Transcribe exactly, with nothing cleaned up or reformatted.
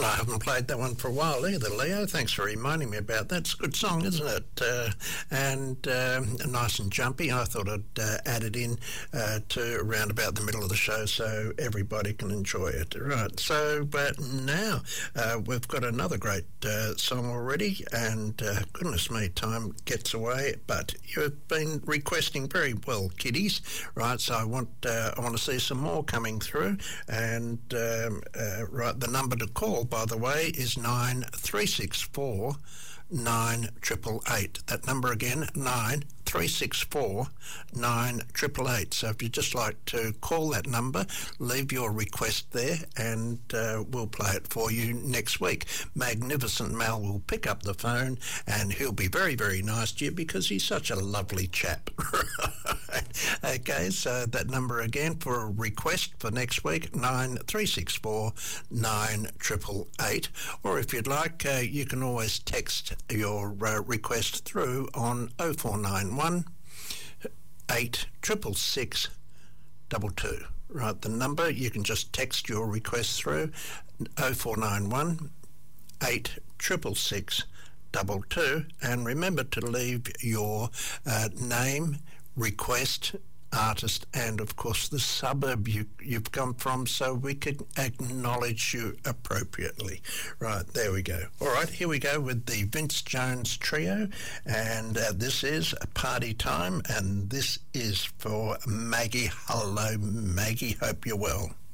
I haven't played that one for a while either, Leo. Thanks for reminding me about that. It's a good song, isn't it? Uh, and um, nice and jumpy. I thought I'd uh, add it in uh, to around about the middle of the show so everybody can enjoy it. Right, so but now uh, we've got another great uh, song already, and uh, goodness me, time gets away, but you've been requesting very well, kiddies, right? So I want uh, I want to see some more coming through, and um, uh, right, the number to call, by the way, is nine three six four nine triple eight. That number again, nine three six four nine triple eight. So if you'd just like to call that number, leave your request there, and uh, we'll play it for you next week. Magnificent Mal will pick up the phone, and he'll be very, very nice to you because he's such a lovely chap. Okay, so that number again for a request for next week, nine three six four nine triple eight. Or if you'd like, uh, you can always text your uh, request through on oh four nine one eight six six six two two. Right, the number, you can just text your request through oh four nine one eight six six six two two, and remember to leave your uh, name, request, artist, and of course the suburb you, you've come from, so we can acknowledge you appropriately. Right, there we go. All right, here we go with the Vince Jones Trio, and uh, this is a party time, and this is for Maggie. Hello, Maggie. Hope you're well.